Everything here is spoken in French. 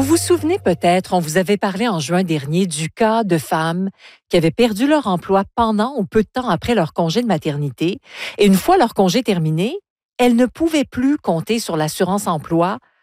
vous souvenez peut-être, on vous avait parlé en juin dernier du cas de femmes qui avaient perdu leur emploi pendant ou peu de temps après leur congé de maternité. Et une fois leur congé terminé, elles ne pouvaient plus compter sur l'assurance emploi